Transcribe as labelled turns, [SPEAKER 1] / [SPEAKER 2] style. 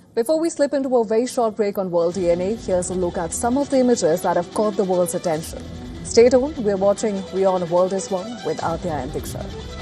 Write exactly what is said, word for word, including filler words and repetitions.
[SPEAKER 1] Before we slip into a very short break on World D N A, here's a look at some of the images that have caught the world's attention. Stay tuned. We're watching WION World is One with Adya and Diksha.